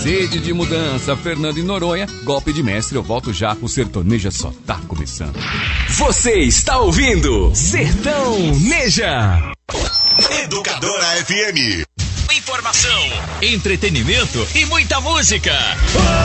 Sede de mudança, Fernando e Noronha. Golpe de mestre, eu volto já. O Sertaneja só tá começando. Você está ouvindo Sertaneja. Educadora FM. Informação, entretenimento e muita música.